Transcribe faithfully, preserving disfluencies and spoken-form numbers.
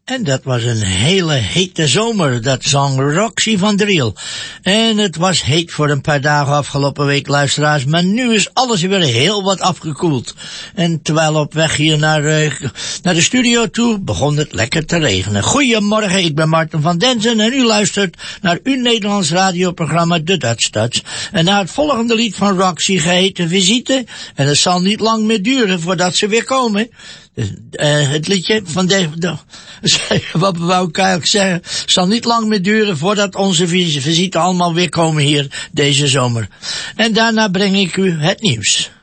En dat was een hele hete zomer, dat zong Roxy van Driel. En het was heet voor een paar dagen afgelopen week, luisteraars, maar nu is alles weer heel wat afgekoeld. En terwijl op weg hier naar, uh, naar de studio toe, begon het lekker te regenen. Goedemorgen, ik ben Martin van Denzen en u luistert naar uw Nederlands radioprogramma De Dutch Touch. En naar het volgende lied van Roxy geheten Visite, en het zal niet lang meer duren voordat ze weer komen. Uh, het liedje van de, de wat wou ik eigenlijk zeggen, zal niet lang meer duren voordat onze visite allemaal weer komen hier deze zomer. En daarna breng ik u het nieuws.